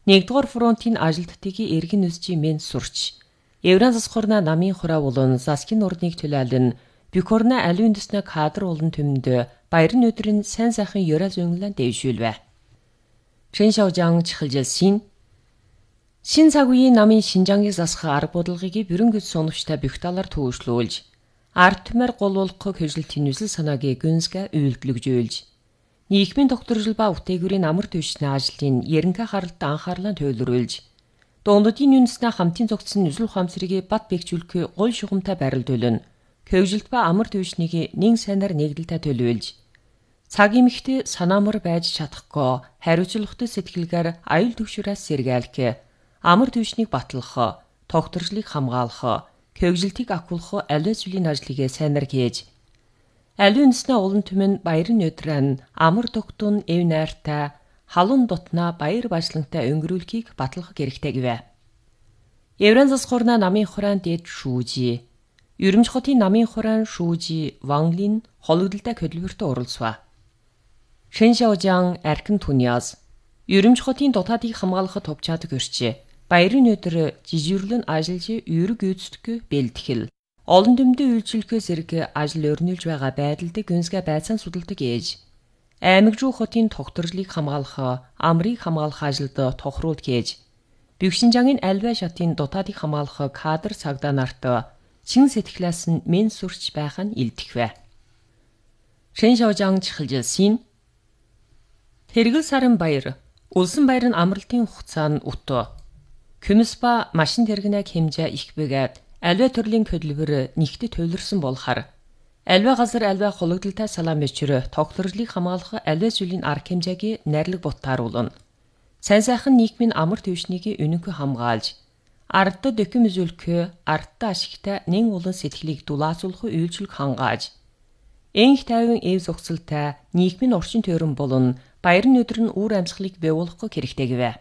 Нэгдүгээр фронтын ажилтнуудыг эргэн үзжи мен сурч. Евран засхорна намын хураа болон заскин урдныг төлөөлөн Бюкорна аливын дэснэ кадр олон төмөндө баярын өдрийн сайн сайхан ёроо зөнгөлөн дэвшүүлвэ. Чэншаожан чихэлжэлсин Шин цаг үеийн намын Шинжаангийг засах арга бодлогыг бүрэн гэж соновчтой бюхталаар төвөшлүүлж, ард түмээр голуулах хэвшилтийн нүсэл санааг гүнзгэ үйлдэлгжүүлж, нийгмийн докторжил ба үтээгүүрийн амар төвшний ажлын ерөнхий харалт анхаарлаа төлөвлөрлж, дундадын үндэснэ хамтын зогтсон нүсэл ухаамсрыг бат бэгжүүлэх гол шугамтай барилдуулна. Хөвжилт ба амар төвшнийг нэг сайнаар нэгдэлтэй төлөвлөж, цаг эмхтэй санаамар байж чадахгүй хариуцлагатай сэтгэлгээр аюул төвшрөөс сэргээлэх, амар төвшнийг батлах, тогтворжлыг хамгаалах, хөвжилтийг акуулах аливаа зүйлийн ажлыг сайнаар хийж, аливаа үндэснэ олон түмэн баярын өдрөн амар тогтун эв найртай халуун дотна баяр башлантай өнгөрүүлэхийг батлах хэрэгтэй гэвэ. Евран засхорна намын хураан дэд шүүжи. Юрэмж хотын намын хураан шүүжи Ванлин хологдолтой хөдөлмөртөд оролцва. Шэншаожан аркин туниас. Юрэмж хотын дотаадыг хамгаалахад товчаадаг өрчээ. Баярын өдөр жижирлэн ажиллаж ерөг үйцэтгэх бэлтгэл. Олон төмдөө үйлчлэхээ зэрэг ажил өрнүүлж байгаа байдалд гүнзгий байцаан судалдаг ээж. Аймагжуу хотын тогтворжлыг хамгаалах, амрыг хамгаалах ажилд тохируулж ээж. Бюкшинжангийн альваа шатын дотаадыг хамгаалах кадр цагдаа нарт чин сэтгэлээс нь мен сурч байх нь илтгэвэ. Шэншаожан чихэлжэлсин Тэргэл сарын баяр, улсын баяр нь амралтын хугацаа нь өтөө. Күмс ба машин тэргэнэг хэмжээ их бэгээд альва төрлийн хөдөлмөр нэгт төлөрсөн болохоор альва газар альва хологдолтой салаам бичрэ тогтворжлыг хамгаалах альва зүйлийн арга хэмжээг найрлаг бутааруулна. Сайн сайхан нийгмийн амар төвшнийг үнэнхэ хамгаалж ардд дөкөм үзүүлэх, ардтаа ашигтай нэн улан сэтгэлийг дулаацуулах үйлчлэг хангааж, энх тайван эв зогсолтой нийгмийн орчин тойрон болон баярын өдөр нь үр амьсгалыг бийуулах хэрэгтэй гэвэ.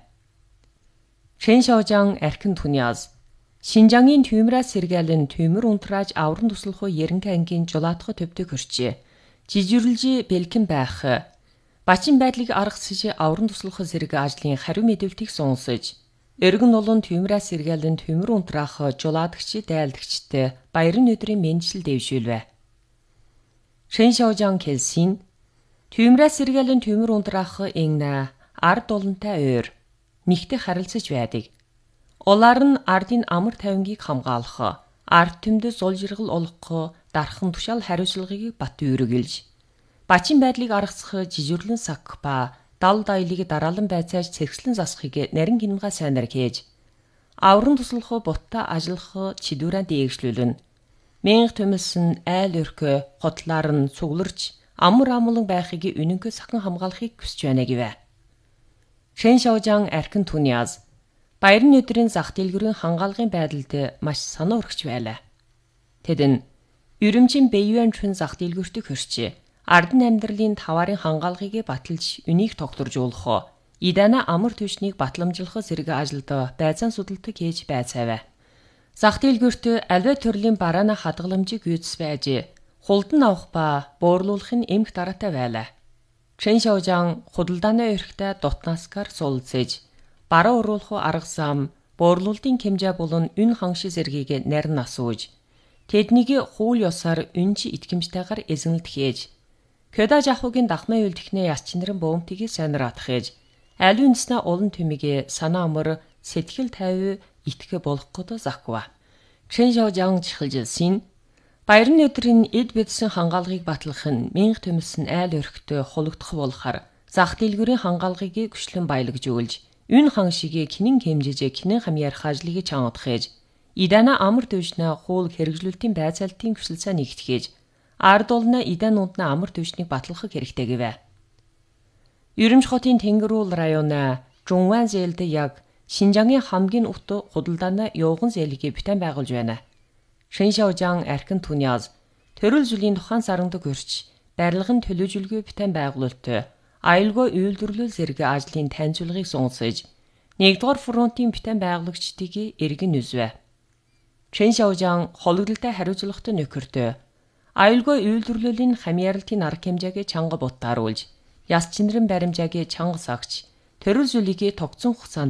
Шэншаожан аркин туниас. Шинжаангийн түймрээс сэргээлэн түймэр унтрааж авран туслах ерөнхий ангийн жулаатах төвдөг хөрчээ. Жижирлж бэлхэн байх. Бачин байдлыг аргасж авран туслах зэрэг ажлын хариу мэдүүлтийг сонсож, эргэн олон түймрээс сэргээлэн түймэр унтраах жулаадагч дайлдагчтай баярын өдрийн мэндчил дэвшүүлвэ. Шэншаожан келсин түймрээс сэргээлэн түймэр унтраах энэ ард олонтой ойр нэгтэй харилцаж байдаг. Улаар нь ардын амар тайвангийг хамгаалах, ард түмдэд зулжиргал олгох, дархан тушаал хариуцлагыг бат үүргэлж, бачин байдлыг аргасах жижирлэн сак ба дал дайлыг дараалан байцааж цэгцлэн засахыг нарийн гинмга сайнаар хийж, авран туслах бутта ажиллах чидүүрэн дээгшлүүлэн, мянга төмөлсөн айл өрхөө хотлаар нь цугларч, амар амлан байхыг үнэнхэ сахан хамгаалахыг хүсэж байна гэвэ. Шэншаожан аркин туниас. Баярын өдрийн зах дэлгүүрийн хангаалгын байдалд маш санаа өргөж байлаа. Тэд нь Юрэмжийн Бэйюан чүн зах дэлгүүртөг хөрчээ. Ардын амьдралын таварын хангаалгыг баталж үнийг тогтворжуулах, идана амар түвшнийг батламжлах зэрэг ажилд байцаан судалдаг хийж байцаавэ. Зах дэлгүүрт альва төрлийн бараана хадгаламжийг үйдэс байж, хулдан авах ба буурлуулахын эмх дараатай байлаа. Шэншаожан худалдааны өрхтэй дотнааскаар суулцээж, бараа уруулах арга зам, буурлуулалтын хэмжээ болон үн ханши зэргийг нарийн асууж, тэднийг хууль ёсоор үнж итгэмжтэйгээр эзэмлэх хийж, Кёда жахугийн дахмын үйлдэхнээ яс чинрэн бөмтгийг сайнаар атгаж, аль үндэснэ олон түмийг санаа амар сэтгэл тайв итгэх болох гээд заква. Шэншаожан чихэлжэлсин баярын өдрийн эд бидсэн хангаалгыг батлах нь мянга төмөлсөн айл өрхтөө хологдох болохоор зах дэлгүүрийн хангаалгыг гүшлэн баялагжуулж, үн ханшиг кинэн хэмжиж кинэн хамьяарах ажлыг чангадах хийж, идана амар төвшнө хуул хэрэгжлүүлтийн байцаалтын хүсэлцээ нэгтгэж, ард олно идан ундна амар төвшнийг батлах хэрэгтэй гэвэ. Юрэмж хотын Тэнгэрүүл районы Жунван зээлд яг Шинжаангийн хамгийн ут худалдааны явган зээлийг бүтэн байгуулж байна. Шэншаожан аркин туниас төрөл зүйлийн тухайн сарандаг өрч барилгын төлөөжөлгөө бүтэн байгуулалт аюулгүй үйлдвэрлэл зэрэг ажлын таньжуулгыг сонсож, нэгдүгээр фронтын бүтэн байгуулагчдыг эргэн үзвэ. Шэншаожан хологдолтой хариуцлагатай нөхөртөө аюулгүй үйлдвэрлэлийн хамьяаралтын арга хэмжээг чанга бутааруулж, яс чинрэн баримжааг чанга сагч, төрөл зүйлийг тогтсон хугацаанд